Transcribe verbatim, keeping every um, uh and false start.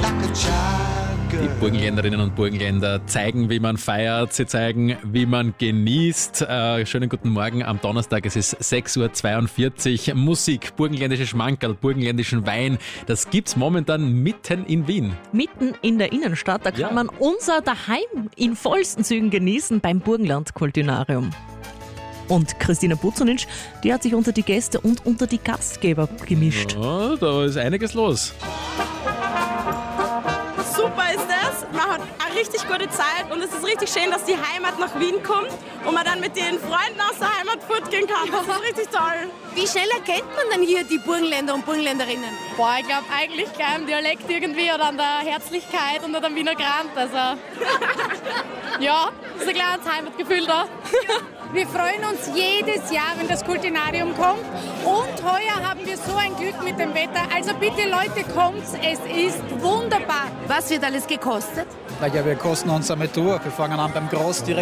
Die Burgenländerinnen und Burgenländer zeigen, wie man feiert, sie zeigen, wie man genießt. Äh, schönen guten Morgen am Donnerstag, es ist sechs Uhr zweiundvierzig. Musik, burgenländische Schmankerl, burgenländischen Wein, das gibt's momentan mitten in Wien. Mitten in der Innenstadt, da kann Ja. man unser Daheim in vollsten Zügen genießen beim Burgenland Kultinarium. Und Christina Buzonic, die hat sich unter die Gäste und unter die Gastgeber gemischt. Ja, da ist einiges los. Super ist das. Man hat eine richtig gute Zeit und es ist richtig schön, dass die Heimat nach Wien kommt und man dann mit den Freunden aus der Heimat fortgehen kann. Das ist richtig toll. Wie schnell erkennt man denn hier die Burgenländer und Burgenländerinnen? Boah, ich glaube eigentlich gleich am Dialekt irgendwie oder an der Herzlichkeit und an dem Wiener Grand. Also, ja, ist ein kleines Heimatgefühl da. Wir freuen uns jedes Jahr, wenn das Kultinarium kommt. Und heuer haben wir so ein Glück mit dem Wetter. Also bitte Leute, kommt, es ist wunderbar. Was wird alles gekostet? Ja, wir kosten uns einmal durch. Wir fangen an beim Groß direkt.